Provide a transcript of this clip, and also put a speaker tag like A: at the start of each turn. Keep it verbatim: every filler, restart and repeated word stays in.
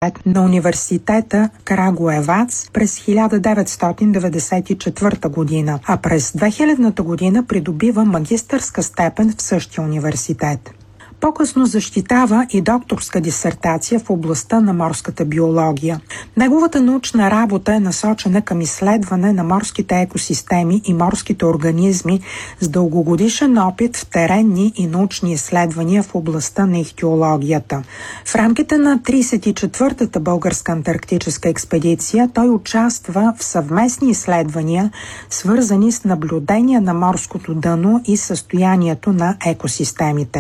A: факултет на университета Крагуевац през хиляда деветстотин деветдесет и четвърта година, а през две хилядната година придобива магистърска степен в същия университет. По-късно защитава и докторска дисертация в областта на морската биология. Неговата научна работа е насочена към изследване на морските екосистеми и морските организми с дългогодишен опит в теренни и научни изследвания в областта на ихтиологията. В рамките на тридесет и четвъртата българска антарктическа експедиция той участва в съвместни изследвания, свързани с наблюдение на морското дъно и състоянието на екосистемите.